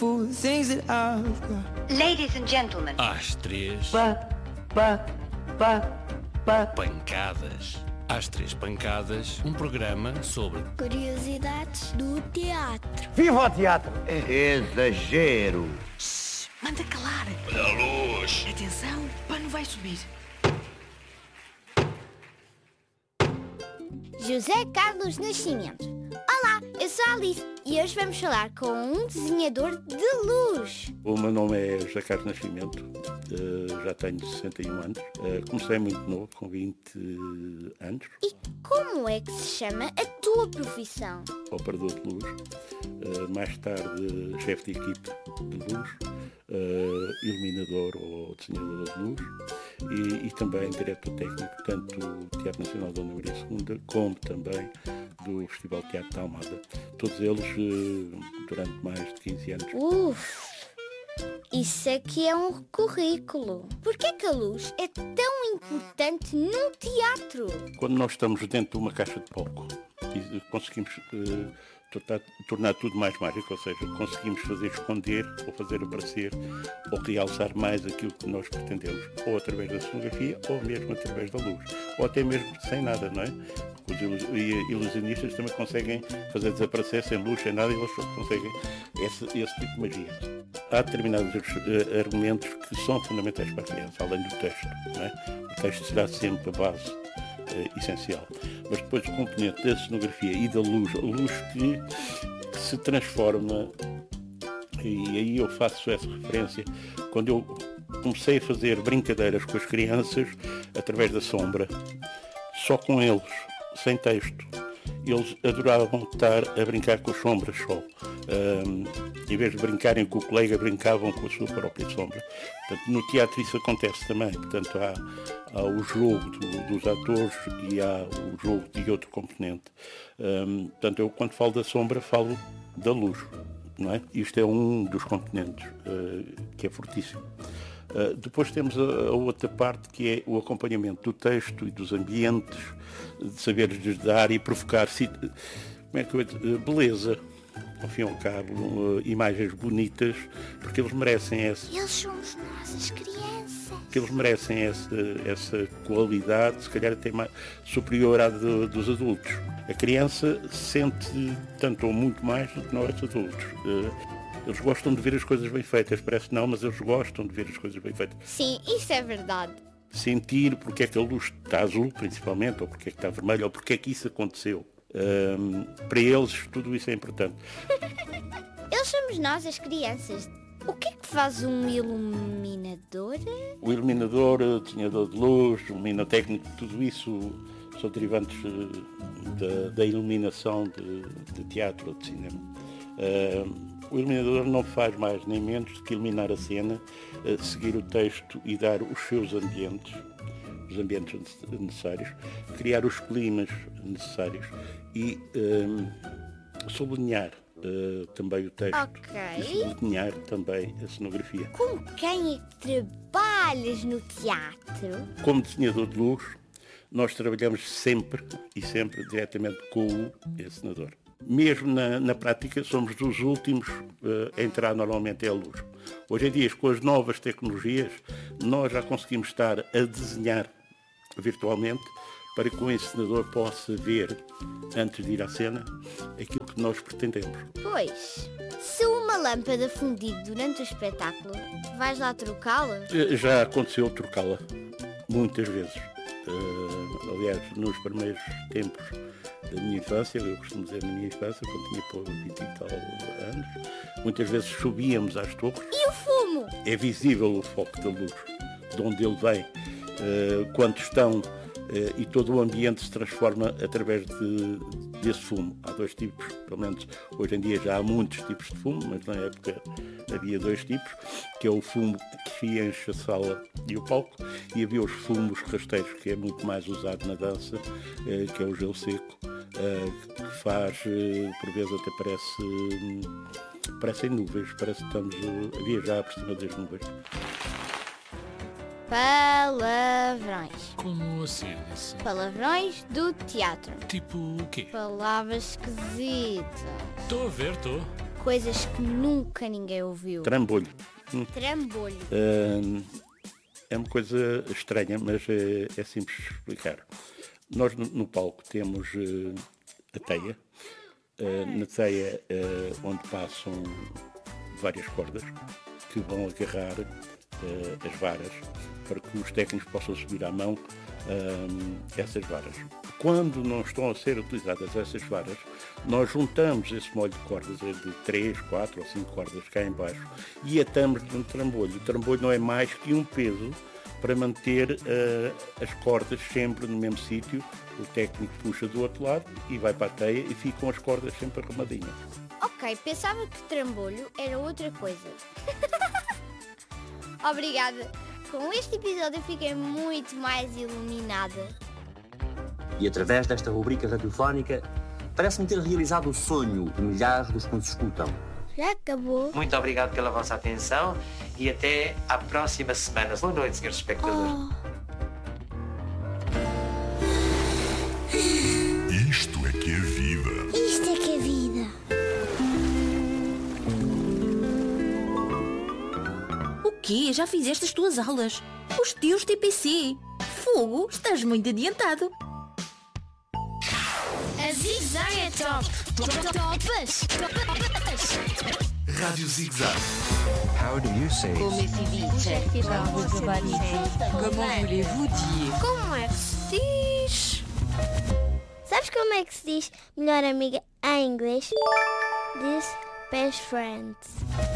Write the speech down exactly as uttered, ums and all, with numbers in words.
beautiful things that I've got. Ladies and gentlemen. Às três. Pá, pá, pá, pá. Pancadas. Às três pancadas, um programa sobre curiosidades do teatro. Viva o teatro! Exagero! Shhh, manda calar! Olha a luz! Atenção, o pano vai subir. José Carlos Nascimento. Olá, eu sou a Alice e hoje vamos falar com um desenhador de luz. O meu nome é José Carlos Nascimento, uh, já tenho sessenta e um anos, uh, comecei muito novo, com vinte anos. E como é que se chama a tua profissão? Operador de luz, uh, mais tarde chefe de equipe de luz, uh, iluminador ou desenhador de luz e, e também diretor técnico, tanto do Teatro Nacional da Dona Maria segunda, como também do Festival de Teatro da Almada. Todos eles uh, durante mais de quinze anos. Uf, isso é que é um currículo. Porquê que a luz é tão importante no teatro? Quando nós estamos dentro de uma caixa de palco e conseguimos uh, tornar, tornar tudo mais mágico, ou seja, conseguimos fazer esconder ou fazer aparecer ou realçar mais aquilo que nós pretendemos, ou através da cenografia ou mesmo através da luz, ou até mesmo sem nada, não é? Os ilusionistas também conseguem fazer desaparecer sem luz, sem nada, e eles conseguem esse, esse tipo de magia. Há determinados uh, argumentos que são fundamentais para a criança, além do texto, não é? O texto será sempre a base uh, essencial. Mas depois o componente da cenografia e da luz, a luz que, que se transforma, e aí eu faço essa referência, quando eu comecei a fazer brincadeiras com as crianças através da sombra, só com eles, sem texto. Eles adoravam estar a brincar com as sombras só. Um, em vez de brincarem com o colega, brincavam com a sua própria sombra. Portanto, no teatro isso acontece também. Portanto, há, há o jogo do, dos atores e há o jogo de outro componente. Um, portanto, eu quando falo da sombra, falo da luz. Não é? Isto é um dos componentes uh, que é fortíssimo. Uh, depois temos a, a outra parte, que é o acompanhamento do texto e dos ambientes, de saberes dar e provocar como é que eu, uh, beleza, ao fim e ao cabo, uh, imagens bonitas, porque eles merecem essa. Eles somos nós, as crianças. Que eles merecem essa, essa qualidade, se calhar até mais superior à de, dos adultos. A criança sente tanto ou muito mais do que nós adultos. Uh, Eles gostam de ver as coisas bem feitas, parece que não, mas eles gostam de ver as coisas bem feitas. Sim, isso é verdade. Sentir porque é que a luz está azul, principalmente, ou porque é que está vermelha, ou porque é que isso aconteceu. Um, para eles, tudo isso é importante. Eles somos nós, as crianças. O que é que faz um iluminador? O iluminador, o desenhador de luz, o luminotécnico, tudo isso são derivantes da, da iluminação de, de teatro ou de cinema. Um, O iluminador não faz mais nem menos do que iluminar a cena, seguir o texto e dar os seus ambientes, os ambientes necessários, criar os climas necessários e um, sublinhar uh, também o texto. Ok. E sublinhar também a cenografia. Com quem é que trabalhas no teatro? Como desenhador de luz, nós trabalhamos sempre e sempre diretamente com o encenador. Mesmo na, na prática, somos dos últimos uh, a entrar normalmente à luz. Hoje em dia, com as novas tecnologias, nós já conseguimos estar a desenhar virtualmente para que o encenador possa ver, antes de ir à cena, aquilo que nós pretendemos. Pois, se uma lâmpada fundir durante o espetáculo, vais lá trocá-la? Já aconteceu trocá-la, muitas vezes. Uh, aliás, nos primeiros tempos da minha infância, eu costumo dizer na minha infância, quando tinha por vinte e tal anos, muitas vezes subíamos às torres. E o fumo? É visível o foco da luz, de onde ele vem, uh, quando estão, uh, e todo o ambiente se transforma através de, desse fumo. Há dois tipos, pelo menos hoje em dia já há muitos tipos de fumo, mas na época havia dois tipos, que é o fumo que enche a sala e o palco, e havia os fumos rasteiros, que é muito mais usado na dança, uh, que é o gelo seco. Uh, que faz, uh, por vezes até parece, uh, parecem nuvens, parece que estamos uh, a viajar por cima das nuvens. Palavrões. Como assim? Palavrões do teatro. Tipo o quê? Palavras esquisitas. Estou a ver, estou. Coisas que nunca ninguém ouviu. Trambolho. Hum. Trambolho. Uh, é uma coisa estranha, mas é, é simples de explicar. Nós no, no palco temos uh, a teia. Uh, na teia uh, onde passam várias cordas que vão agarrar uh, as varas para que os técnicos possam subir à mão uh, essas varas. Quando não estão a ser utilizadas essas varas, nós juntamos esse molho de cordas de três, quatro ou cinco cordas cá em baixo e atamos de um trambolho. O trambolho não é mais que um peso para manter uh, as cordas sempre no mesmo sítio. O técnico puxa do outro lado e vai para a teia e ficam as cordas sempre arrumadinhas. Ok, pensava que trambolho era outra coisa. Obrigada. Com este episódio eu fiquei muito mais iluminada. E através desta rubrica radiofónica, parece-me ter realizado o sonho de milhares dos que nos escutam. Já acabou? Muito obrigado pela vossa atenção e até à próxima semana. Boa noite, senhores espectadores. Oh. Isto é que é vida. Isto é que é vida. O quê? Já fizeste as tuas aulas? Os teus T P C? Fogo, estás muito adiantado. A Zig-Zag é top. Topas. Topas. Rádio Zig-Zag. How do you say? Como se diz? Comment voulez-vous dire? Como é que se diz? Sabes como é que se diz melhor amiga em inglês? Diz best friends.